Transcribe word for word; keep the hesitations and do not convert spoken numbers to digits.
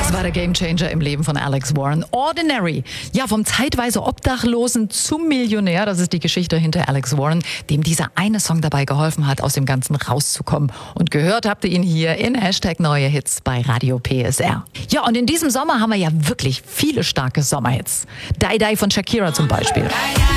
Das war der Gamechanger im Leben von Alex Warren. Ordinary. Ja, vom zeitweise Obdachlosen zum Millionär. Das ist die Geschichte hinter Alex Warren, dem dieser eine Song dabei geholfen hat, aus dem Ganzen rauszukommen. Und gehört habt ihr ihn hier in Hashtag Neue Hits bei Radio P S R. Ja, und in diesem Sommer haben wir ja wirklich viele starke Sommerhits. Die Die von Shakira zum Beispiel.